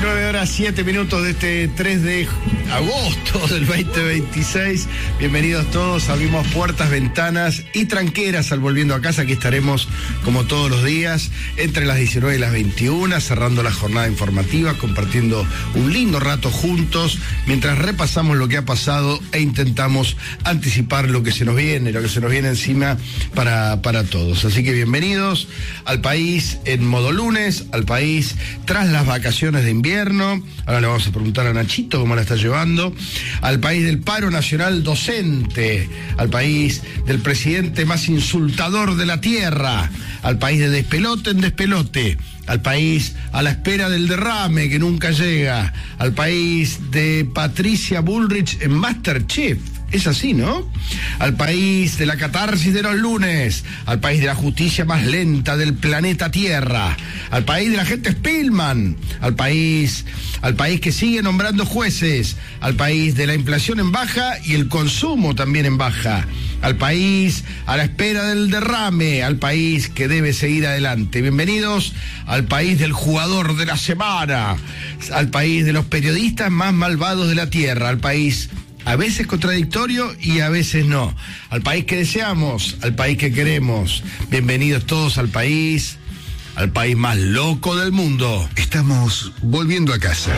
19 horas 7 minutos de este 3 de agosto del 2026. Bienvenidos todos. Abrimos puertas, ventanas y tranqueras al Volviendo a Casa. Aquí estaremos como todos los días entre las 19 y las 21, cerrando la jornada informativa, compartiendo un lindo rato juntos mientras repasamos lo que ha pasado e intentamos anticipar lo que se nos viene encima para todos. Así que bienvenidos al país en modo lunes, al país tras las vacaciones de invierno. Ahora le vamos a preguntar a Nachito cómo la está llevando. Al país del paro nacional docente, al país del presidente más insultador de la tierra, al país de despelote en despelote, al país a la espera del derrame que nunca llega, al país de Patricia Bullrich en MasterChef. Es así, ¿no? Al país de la catarsis de los lunes, al país de la justicia más lenta del planeta Tierra, al país de la gente Spillman, al país que sigue nombrando jueces, al país de la inflación en baja y el consumo también en baja, al país a la espera del derrame, al país que debe seguir adelante. Bienvenidos al país del jugador de la semana, al país de los periodistas más malvados de la tierra, al país a veces contradictorio y a veces no, al país que deseamos, al país que queremos. Bienvenidos todos al país más loco del mundo. Estamos volviendo a casa.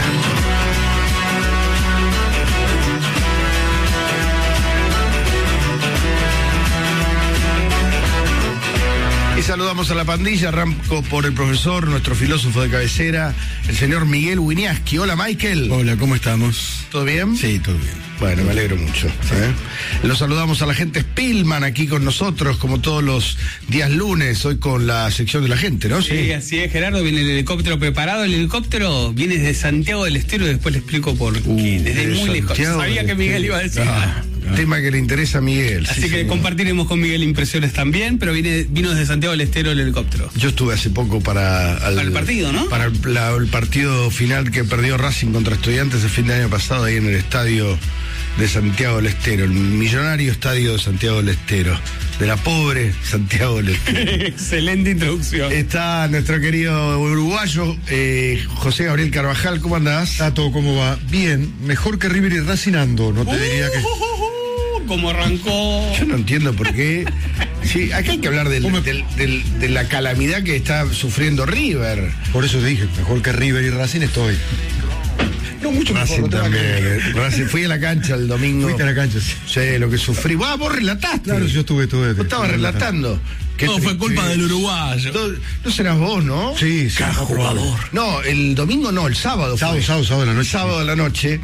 Y saludamos a la pandilla. Arranco por el profesor, nuestro filósofo de cabecera, el señor Miguel Winiaski. Hola, Michael. Hola, ¿cómo estamos? ¿Todo bien? Sí, todo bien. Bueno, me alegro mucho. Los saludamos a la gente Spillman aquí con nosotros, como todos los días lunes, hoy con la sección de la gente, ¿no? Sí, así es, Gerardo. Viene el helicóptero preparado. El helicóptero viene desde Santiago del Estero y después le explico por qué. Desde muy lejos. Sabía que Miguel iba a decir. Tema que le interesa a Miguel. Así que compartiremos con Miguel impresiones también, pero vino desde Santiago del Estero el helicóptero. Yo estuve hace poco para el partido, ¿no? Para el partido final que perdió Racing contra Estudiantes el fin de año pasado ahí en el estadio de Santiago del Estero, el millonario estadio de Santiago del Estero, de la pobre Santiago del Estero. Excelente introducción. Está nuestro querido uruguayo José Gabriel Carvajal. ¿Cómo andás? Tato, ¿cómo va? Bien, mejor que River y Racing ando, no te diría que... ¿Cómo arrancó? Yo no entiendo por qué. Sí, acá hay que hablar de la calamidad que está sufriendo River. Por eso te dije, mejor que River y Racing estoy. No mucho Racing mejor, también. Racing, fui a la cancha el domingo. Fuiste a la cancha, sí. Sí, lo que sufrí. Vos relataste. Claro, yo estuve. Vos estabas relatando. No, fue culpa del uruguayo. No serás vos, ¿no? Sí. Caja jugador. No, el domingo no, el sábado. Sábado de la noche. Sábado de la noche.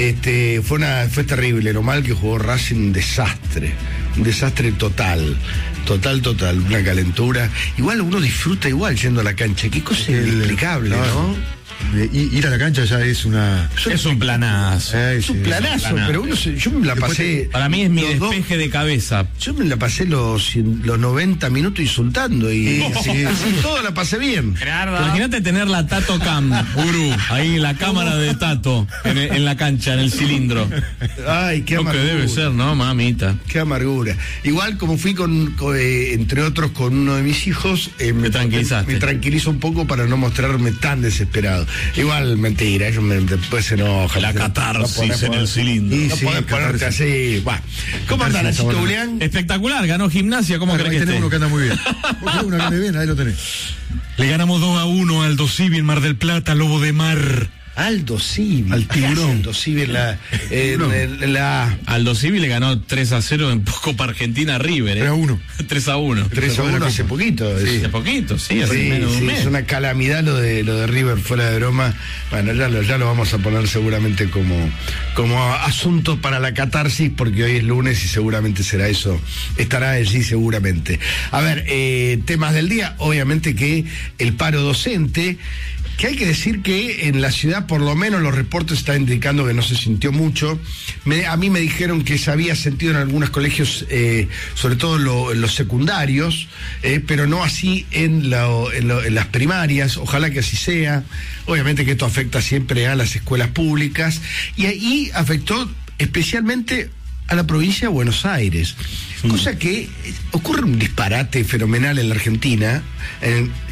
Fue terrible. Lo mal que jugó Racing, un desastre total. Total. Una calentura. Igual uno disfruta igual yendo a la cancha. Qué cosa inexplicable, ¿no? Ir a la cancha ya es una... Es un planazo. Es un planazo, pero yo me la pasé... Para mí es mi despeje de cabeza. Yo me la pasé los 90 minutos insultando y así todo la pasé bien. Imagínate tener la Tato Cam, Uru, ahí la cámara de Tato, en la cancha, en el cilindro. Ay, qué amargura. Lo que debe ser, ¿no, mamita? Qué amargura. Igual como fui entre otros con uno de mis hijos, me tranquilizaste. Me tranquilizo un poco para no mostrarme tan desesperado. Igual, mentira, ellos después se enojan. La catarsis en el cilindro. No podés ponerte así. Bueno. ¿Cómo anda Nachito Julián? Espectacular, ganó Gimnasia, ¿cómo crees que esté? Tenés uno que anda muy bien. Uno que anda bien, ahí lo tenés. Le ganamos 2-1 al Aldo Civi en Mar del Plata, Lobo de Mar. Aldo Civi. Al tiburón. Aldo Civi Aldo Civi le ganó 3-0 en Copa Argentina a River. 3-1. 3-1. 3-1 hace poquito. Sí, hace poquito, sí, hace menos de un mes. Es una calamidad lo de River, fuera de broma. Bueno, ya lo vamos a poner seguramente como asunto para la catarsis, porque hoy es lunes y seguramente será eso. Estará allí seguramente. A ver, temas del día, obviamente que el paro docente, que hay que decir que en la ciudad por lo menos los reportes están indicando que no se sintió mucho. A mí me dijeron que se había sentido en algunos colegios, sobre todo en los secundarios, pero no así en las primarias. Ojalá que así sea. Obviamente que esto afecta siempre a las escuelas públicas y ahí afectó especialmente a la provincia de Buenos Aires, cosa que ocurre un disparate fenomenal en la Argentina,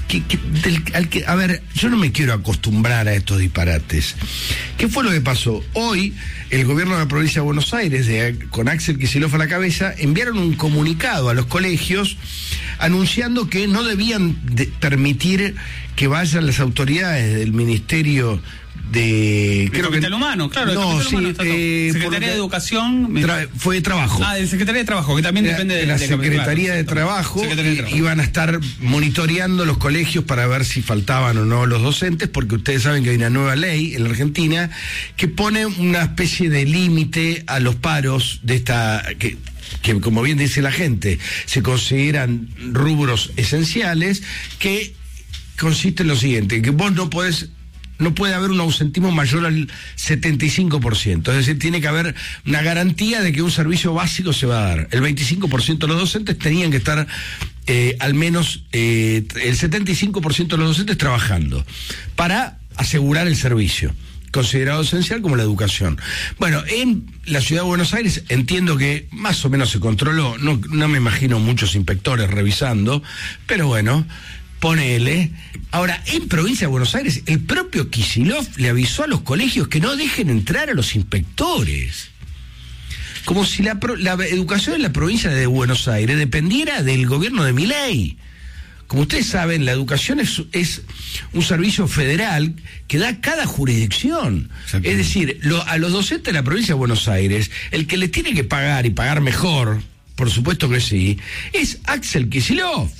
A ver, yo no me quiero acostumbrar a estos disparates. ¿Qué fue lo que pasó? Hoy, el gobierno de la provincia de Buenos Aires, con Axel Kicillof a la cabeza, enviaron un comunicado a los colegios anunciando que no debían permitir que vayan las autoridades del Ministerio de Capital Humano, claro. No, sí, Secretaría de Educación. Fue de Trabajo. De Secretaría de Trabajo, que también depende de la Secretaría de Trabajo. Iban a estar monitoreando los colegios para ver si faltaban o no los docentes, porque ustedes saben que hay una nueva ley en la Argentina que pone una especie de límite a los paros de esta que como bien dice la gente, se consideran rubros esenciales, que consiste en lo siguiente, que vos no puede haber un ausentismo mayor al 75%. Es decir, tiene que haber una garantía de que un servicio básico se va a dar. El 25% de los docentes tenían que estar al menos el 75% de los docentes trabajando para asegurar el servicio, considerado esencial como la educación. Bueno, en la ciudad de Buenos Aires entiendo que más o menos se controló, no me imagino muchos inspectores revisando, pero bueno, ponele. Ahora, en provincia de Buenos Aires, el propio Kicillof le avisó a los colegios que no dejen entrar a los inspectores. Como si la educación en la provincia de Buenos Aires dependiera del gobierno de Milei. Como ustedes saben, la educación es un servicio federal que da cada jurisdicción. Es decir, a los docentes de la provincia de Buenos Aires, el que les tiene que pagar y pagar mejor, por supuesto que sí, es Axel Kicillof.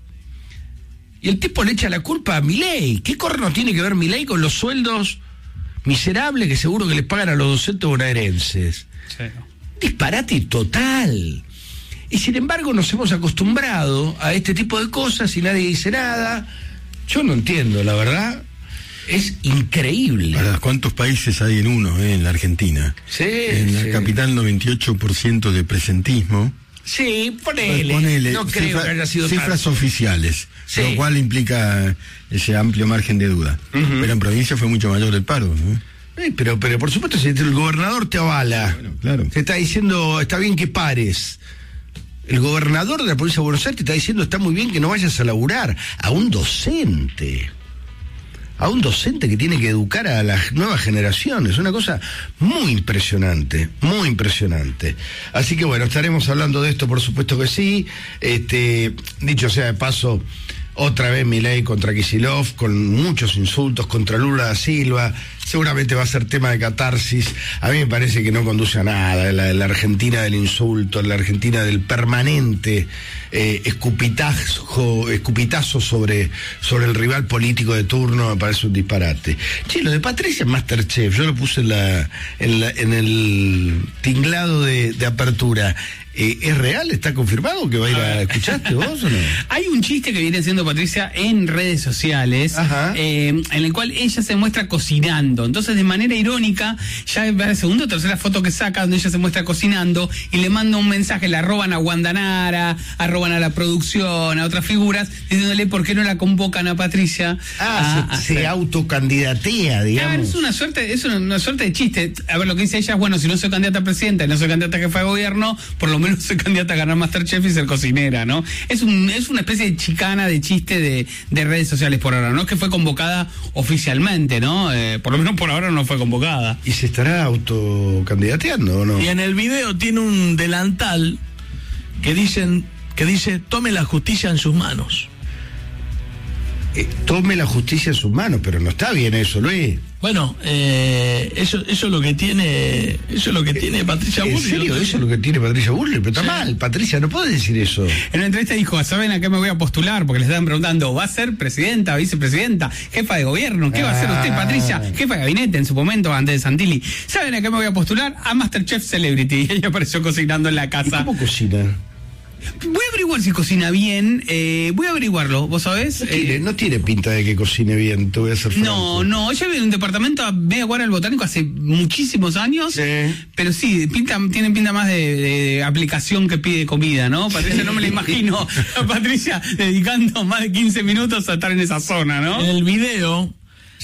Y el tipo le echa la culpa a Milei. ¿Qué corno tiene que ver Milei con los sueldos miserables que seguro que les pagan a los docentes bonaerenses? Sí. Disparate total. Y sin embargo nos hemos acostumbrado a este tipo de cosas y nadie dice nada. Yo no entiendo, la verdad. Es increíble. ¿Para cuántos países hay en uno, en la Argentina? Sí. En la capital 98% de presentismo. Sí, ponele. No creo que haya sido cifras tanto. Oficiales, sí. Lo cual implica ese amplio margen de duda. Uh-huh. Pero en provincia fue mucho mayor el paro, ¿no? Pero por supuesto, si el gobernador te avala, bueno, claro. Te está diciendo, está bien que pares. El gobernador de la provincia de Buenos Aires te está diciendo, está muy bien que no vayas a laburar. A un docente que tiene que educar a las nuevas generaciones. Una cosa muy impresionante, muy impresionante. Así que bueno, estaremos hablando de esto, por supuesto que sí. Dicho sea de paso, otra vez Milei contra Kicillof, con muchos insultos contra Lula da Silva. Seguramente va a ser tema de catarsis. A mí me parece que no conduce a nada. La Argentina del insulto, la Argentina del permanente escupitazo sobre el rival político de turno, me parece un disparate. Che, lo de Patricia en Masterchef, yo lo puse en el tinglado de apertura. ¿Es real? ¿Está confirmado que va a ir a... ¿Escuchaste vos o no? Hay un chiste que viene haciendo Patricia en redes sociales, en el cual ella se muestra cocinando. Entonces, de manera irónica, ya es la segunda o tercera foto que saca donde ella se muestra cocinando y le manda un mensaje, la arroban a Guandanara, arroban a la producción, a otras figuras, diciéndole por qué no la convocan a Patricia. Se autocandidatea, digamos. Claro, es una suerte de chiste. A ver, lo que dice ella es, bueno, si no soy candidata a presidenta y no soy candidata a jefa de gobierno, por lo menos soy candidata a ganar Masterchef y ser cocinera, ¿no? Es una especie de chicana, de chiste de redes sociales por ahora. No es que fue convocada oficialmente, ¿no? Por lo menos por ahora no fue convocada. ¿Y se estará autocandidateando o no? Y en el video tiene un delantal que dice tome la justicia en sus manos. Tome la justicia en sus manos, pero no está bien eso, Luis. Bueno, eso es lo que tiene Patricia Bullrich. ¿En serio? Eso es lo que tiene Patricia Bullrich, pero está mal, Patricia, no puede decir eso. En una entrevista dijo, ¿saben a qué me voy a postular? Porque les estaban preguntando, ¿va a ser presidenta, vicepresidenta, jefa de gobierno? ¿Qué va a hacer usted, Patricia? Jefa de gabinete en su momento, antes de Santilli. ¿Saben a qué me voy a postular? A Masterchef Celebrity. Y ella apareció cocinando en la casa. ¿Y cómo cocina? Voy a averiguar si cocina bien, voy a averiguarlo, ¿vos sabés? No tiene pinta de que cocine bien, te voy a hacer franco. No, ella vive en un departamento a media cuadra del Botánico hace muchísimos años, pero sí, tiene pinta más de aplicación que pide comida, ¿no? Patricia, no me la imagino a Patricia dedicando más de 15 minutos a estar en esa zona, ¿no? En el video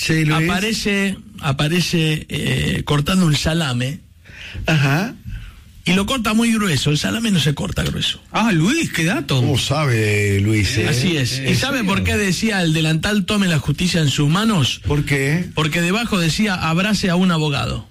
aparece cortando un salame. Ajá. y lo corta muy grueso. El salame no se corta grueso. Ah, Luis, qué dato. ¿Cómo sabe Luis? Así es. ¿Y sabe por qué decía el delantal tome la justicia en sus manos? ¿Por qué? Porque debajo decía abrace a un abogado.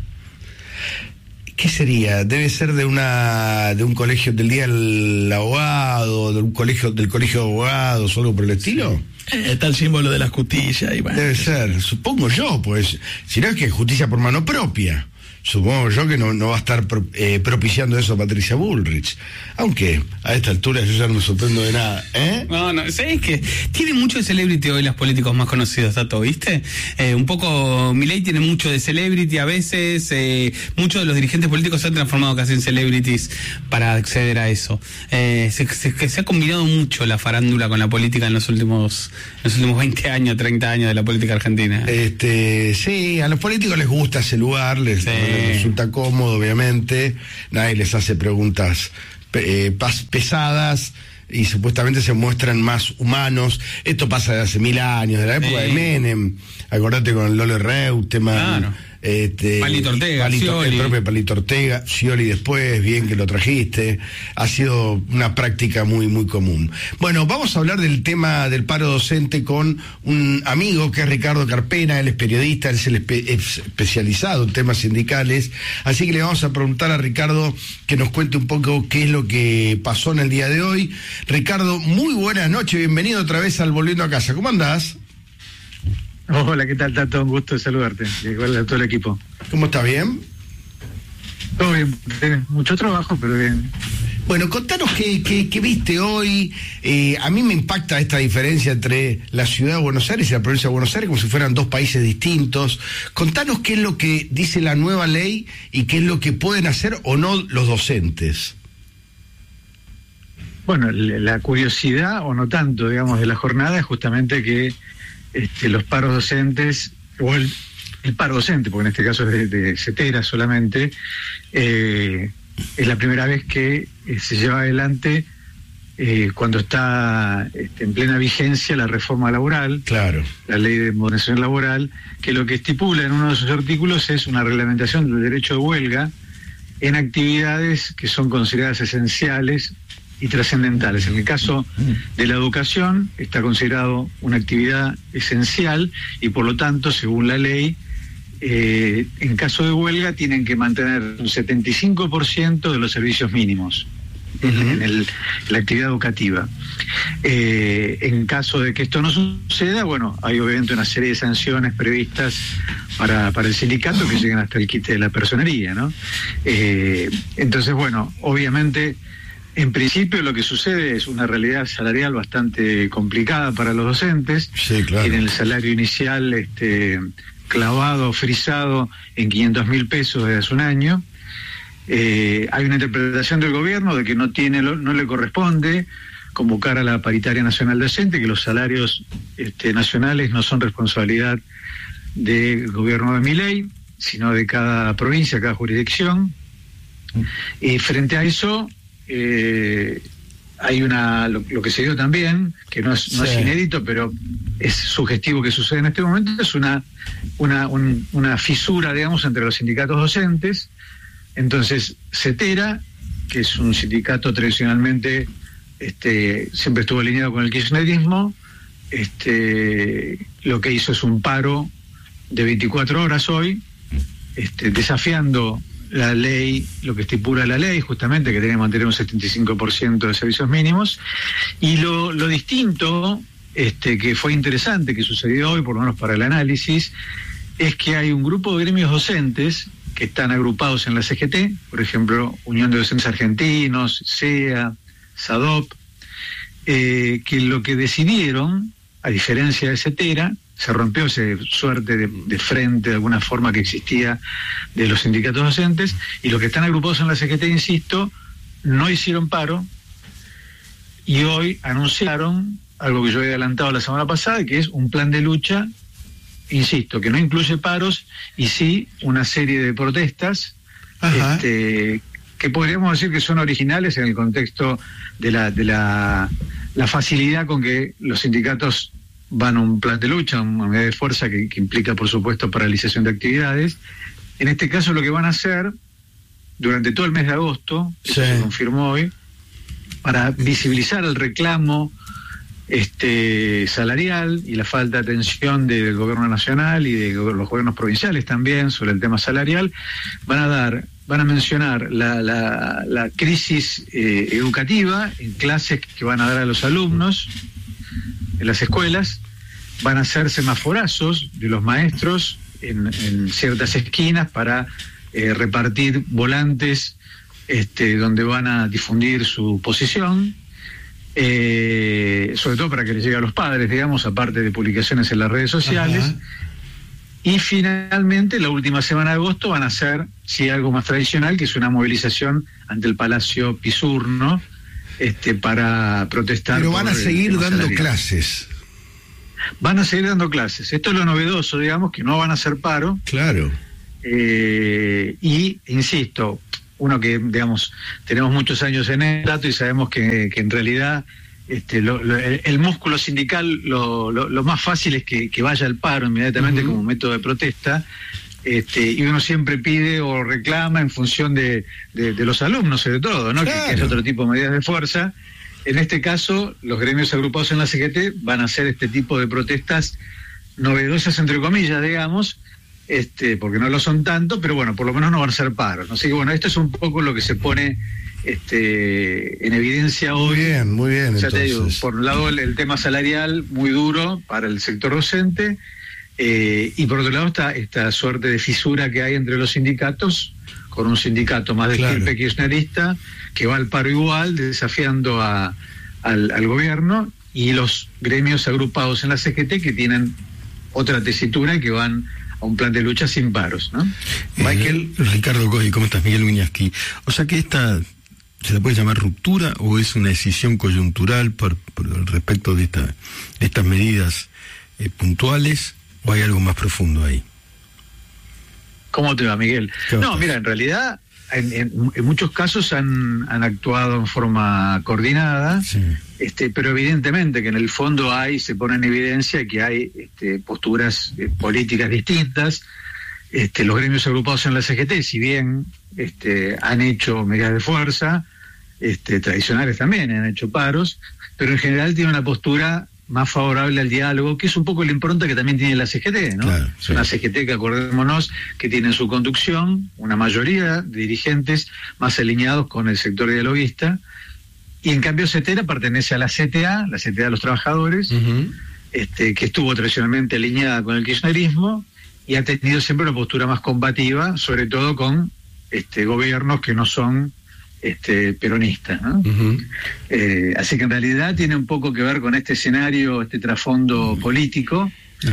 ¿Qué sería? Debe ser de un colegio del día del abogado, del colegio de abogados o algo por el estilo. Está el símbolo de la justicia y bueno. Debe ser, supongo yo, pues, si no es que justicia por mano propia. Supongo yo que no va a estar propiciando eso Patricia Bullrich. Aunque a esta altura yo ya no me sorprendo de nada. No, ¿sabes qué? Tiene mucho de celebrity hoy los políticos más conocidos, Tato, ¿viste? Un poco, Milei tiene mucho de celebrity a veces, muchos de los dirigentes políticos se han transformado casi en celebrities para acceder a eso. Se ha combinado mucho la farándula con la política en los últimos 20 años, 30 años de la política argentina. Sí, a los políticos les gusta ese lugar, les resulta cómodo, obviamente, nadie les hace preguntas pesadas y supuestamente se muestran más humanos. Esto pasa de hace 1000 años, de la época de Menem, acordate con Lole Reutemann, claro. Palito Ortega, el propio Palito Ortega, Scioli después, bien que lo trajiste, ha sido una práctica muy, muy común. Bueno, vamos a hablar del tema del paro docente con un amigo que es Ricardo Carpena, él es periodista, él es el especializado en temas sindicales, así que le vamos a preguntar a Ricardo que nos cuente un poco qué es lo que pasó en el día de hoy. Ricardo, muy buenas noches, bienvenido otra vez al Volviendo a Casa, ¿cómo andás? Hola, ¿qué tal, Tato? Un gusto de saludarte, igual a todo el equipo. ¿Cómo está? ¿Bien? Todo bien, mucho trabajo, pero bien. Bueno, contanos qué viste hoy. A mí me impacta esta diferencia entre la ciudad de Buenos Aires y la provincia de Buenos Aires, como si fueran dos países distintos. Contanos qué es lo que dice la nueva ley y qué es lo que pueden hacer o no los docentes. Bueno, la curiosidad, o no tanto, digamos, de la jornada es justamente que los paros docentes, o el paro docente, porque en este caso es de CETERA solamente, es la primera vez que se lleva adelante cuando está en plena vigencia la reforma laboral, claro, la ley de modernización laboral, que lo que estipula en uno de sus artículos es una reglamentación del derecho de huelga en actividades que son consideradas esenciales y trascendentales. En el caso de la educación está considerado una actividad esencial y por lo tanto, según la ley, en caso de huelga tienen que mantener un 75% de los servicios mínimos en la actividad educativa. En caso de que esto no suceda, bueno, hay obviamente una serie de sanciones previstas para el sindicato que llegan hasta el quite de la personería, ¿no? Entonces, bueno, obviamente, en principio lo que sucede es una realidad salarial bastante complicada para los docentes. Sí, claro. Tienen el salario inicial clavado, frisado en 500.000 pesos desde hace un año. Hay una interpretación del gobierno de que no le corresponde convocar a la paritaria nacional docente, que los salarios nacionales no son responsabilidad del gobierno de Milei, sino de cada provincia, cada jurisdicción. Frente a eso, hay lo que se dio también, que no es inédito, pero es sugestivo que sucede en este momento, es una fisura, digamos, entre los sindicatos docentes. Entonces, CETERA, que es un sindicato tradicionalmente siempre estuvo alineado con el kirchnerismo, lo que hizo es un paro de 24 horas hoy, desafiando la ley, lo que estipula la ley, justamente, que tiene que mantener un 75% de servicios mínimos. Y lo distinto, que fue interesante, que sucedió hoy, por lo menos para el análisis, es que hay un grupo de gremios docentes que están agrupados en la CGT, por ejemplo, Unión de Docentes Argentinos, SEA, SADOP, que lo que decidieron, a diferencia de CETERA, se rompió esa suerte de frente, de alguna forma, que existía de los sindicatos docentes, y los que están agrupados en la CGT, insisto, no hicieron paro, y hoy anunciaron algo que yo había adelantado la semana pasada, que es un plan de lucha, insisto, que no incluye paros, y sí una serie de protestas, que podríamos decir que son originales en el contexto de la facilidad con que los sindicatos van a un plan de lucha, una medida de fuerza que implica, por supuesto, paralización de actividades. En este caso lo que van a hacer durante todo el mes de agosto, eso se confirmó hoy, para visibilizar el reclamo salarial y la falta de atención del gobierno nacional y de los gobiernos provinciales también sobre el tema salarial. Van a mencionar la crisis educativa en clases que van a dar a los alumnos en las escuelas. Van a hacer semaforazos de los maestros en ciertas esquinas para repartir volantes donde van a difundir su posición, sobre todo para que les llegue a los padres, digamos, aparte de publicaciones en las redes sociales. Ajá. Y finalmente, la última semana de agosto van a hacer, sí, algo más tradicional, que es una movilización ante el Palacio Pisurno, para protestar. Pero van a seguir dando clases. Van a seguir dando clases. Esto es lo novedoso, digamos, que no van a hacer paro. Claro. Y, insisto, uno que, digamos, tenemos muchos años en el dato y sabemos que en realidad el músculo sindical lo más fácil es que vaya al paro inmediatamente como método de protesta, y uno siempre pide o reclama en función de los alumnos, sobre todo, ¿no? Claro. Que es otro tipo de medidas de fuerza. En este caso, los gremios agrupados en la CGT van a hacer este tipo de protestas novedosas, entre comillas, digamos, porque no lo son tanto, pero bueno, por lo menos no van a ser paros. Así que bueno, esto es un poco lo que se pone en evidencia hoy. Muy bien. Ya te digo, por un lado el tema salarial muy duro para el sector docente, y por otro lado esta suerte de fisura que hay entre los sindicatos, con un sindicato más de estirpe kirchnerista que va al paro igual, desafiando al gobierno, y los gremios agrupados en la CGT que tienen otra tesitura y que van a un plan de lucha sin paros, ¿no? Ricardo Cossi, ¿cómo estás? Miguel Wiñaski. O sea que esta ¿se la puede llamar ruptura o es una decisión coyuntural por respecto de estas medidas puntuales, o hay algo más profundo ahí? ¿Cómo te va, Miguel? No, mira, en realidad en muchos casos han actuado en forma coordinada, sí. Pero evidentemente que en el fondo se pone en evidencia que hay posturas políticas distintas. Los gremios agrupados en la CGT, si bien han hecho medidas de fuerza, tradicionales también, han hecho paros, pero en general tiene una postura más favorable al diálogo, que es un poco la impronta que también tiene la CGT, ¿no? Claro, es una CGT que, acordémonos, que tiene en su conducción una mayoría de dirigentes más alineados con el sector dialoguista, y en cambio CETERA pertenece a la CTA de los trabajadores, que estuvo tradicionalmente alineada con el kirchnerismo y ha tenido siempre una postura más combativa, sobre todo con gobiernos que no son peronistas, ¿no? Así que en realidad tiene un poco que ver con este escenario, este trasfondo político,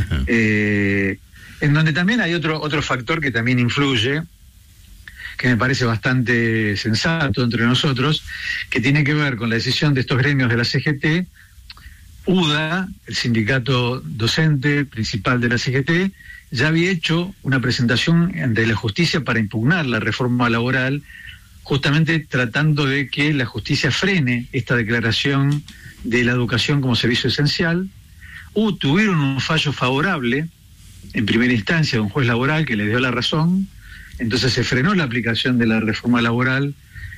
en donde también hay otro factor que también influye, que me parece bastante sensato entre nosotros, que tiene que ver con la decisión de estos gremios de la CGT. UDA, el sindicato docente principal de la CGT, ya había hecho una presentación ante la justicia para impugnar la reforma laboral, justamente tratando de que la justicia frene esta declaración de la educación como servicio esencial. Tuvieron un fallo favorable en primera instancia de un juez laboral que le dio la razón, entonces se frenó la aplicación de la reforma laboral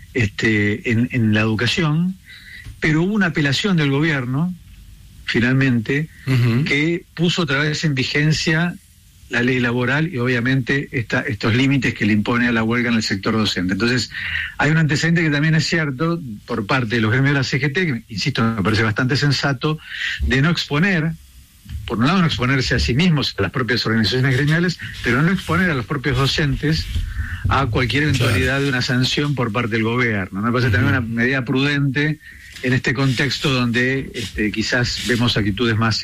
en la educación, pero hubo una apelación del gobierno, finalmente, que puso otra vez en vigencia la ley laboral y obviamente estos límites que le impone a la huelga en el sector docente. Entonces, hay un antecedente que también es cierto por parte de los gremios de la CGT, que, insisto, me parece bastante sensato, de no exponer, por un lado no exponerse a sí mismos, a las propias organizaciones gremiales, pero no exponer a los propios docentes a cualquier eventualidad de una sanción por parte del gobierno. Me parece también una medida prudente en este contexto donde quizás vemos actitudes más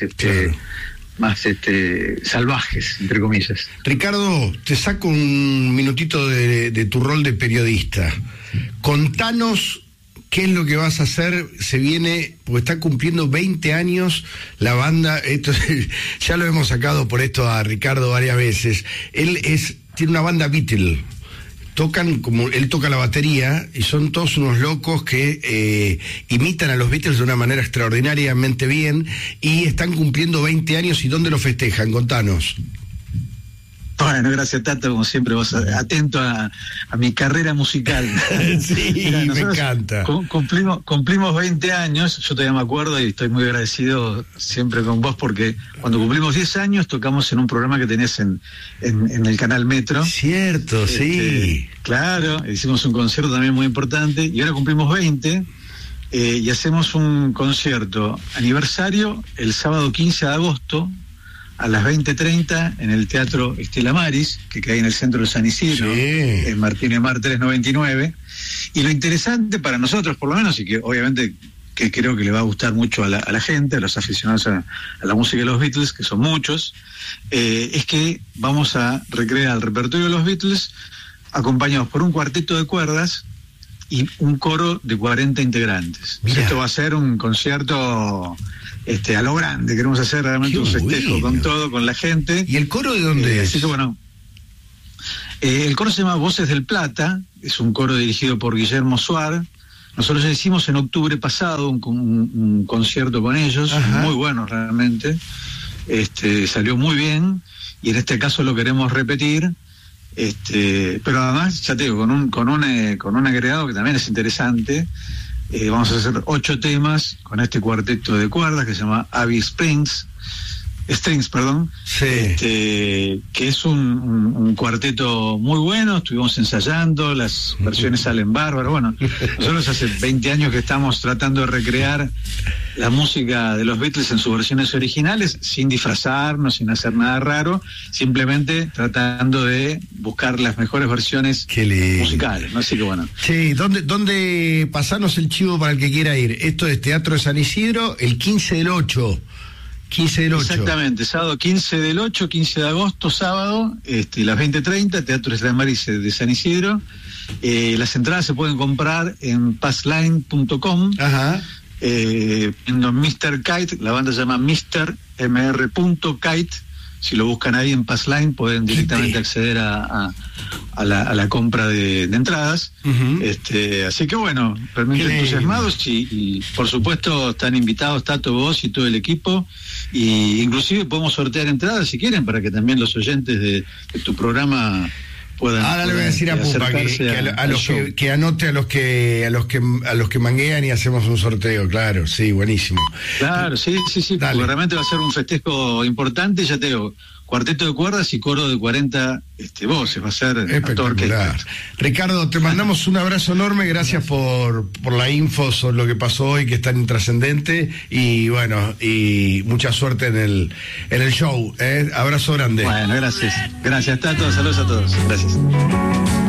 salvajes, entre comillas. Ricardo, te saco un minutito de tu rol de periodista. Contanos qué es lo que vas a hacer. Se viene, porque está cumpliendo 20 años la banda. Ya lo hemos sacado por esto a Ricardo varias veces. Él tiene una banda Beatle. Él toca la batería y son todos unos locos que imitan a los Beatles de una manera extraordinariamente bien, y están cumpliendo 20 años. ¿Y dónde lo festejan? Contanos. Bueno, gracias, Tato, como siempre, vos atento a mi carrera musical. Sí, mirá, me encanta. Cumplimos 20 años, yo todavía me acuerdo y estoy muy agradecido siempre con vos porque cuando cumplimos 10 años tocamos en un programa que tenés en el canal Metro. Cierto, sí. Claro, hicimos un concierto también muy importante y ahora cumplimos 20 y hacemos un concierto aniversario el sábado 15 de agosto a las 20:30 en el Teatro Estela Maris, que queda en el centro de San Isidro, en Martínez Mar 399. Y lo interesante para nosotros, por lo menos, y que obviamente que creo que le va a gustar mucho a la gente, a los aficionados a la música de los Beatles, que son muchos, es que vamos a recrear el repertorio de los Beatles acompañados por un cuarteto de cuerdas y un coro de 40 integrantes. Esto va a ser un concierto a lo grande, queremos hacer realmente un festejo con todo, con la gente. ¿Y el coro de dónde es? Así que bueno, el coro se llama Voces del Plata, es un coro dirigido por Guillermo Suar. Nosotros ya hicimos en octubre pasado un concierto con ellos, muy bueno realmente, salió muy bien, y en este caso lo queremos repetir, pero además, ya te digo, con un agregado que también es interesante. Vamos a hacer 8 temas con este cuarteto de cuerdas que se llama Abbey Strings, que es un cuarteto muy bueno. Estuvimos ensayando, las versiones salen bárbaras. Bueno, nosotros hace 20 años que estamos tratando de recrear la música de los Beatles en sus versiones originales, sin disfrazarnos, sin hacer nada raro, simplemente tratando de buscar las mejores versiones musicales, ¿no? Así que bueno. Sí, ¿dónde pasarnos el chivo para el que quiera ir? Esto es Teatro de San Isidro, el 15 del 8. 15 del 8. Exactamente, sábado 15 del 8, 15 de agosto, sábado, las 20:30, Teatro Estela Maris de San Isidro. Las entradas se pueden comprar en passline.com. En Mr. Kite, la banda se llama Mr. Kite. Si lo buscan ahí en Passline pueden directamente acceder a la compra de entradas. Así que bueno, realmente entusiasmados y por supuesto están invitados Tato, vos y todo el equipo, y inclusive podemos sortear entradas si quieren para que también los oyentes de tu programa puedan. Ahora le voy a decir a Pupa que anote a los que manguean y hacemos un sorteo, claro, sí, buenísimo. Claro, sí, porque realmente va a ser un festejo importante, ya te digo, cuarteto de cuerdas y coro de 40 voces, va a ser espectacular. Ricardo, te mandamos un abrazo enorme, gracias por la info sobre lo que pasó hoy, que es tan intrascendente, y bueno, y mucha suerte en el show, abrazo grande. Bueno, gracias Tato, saludos a todos, gracias.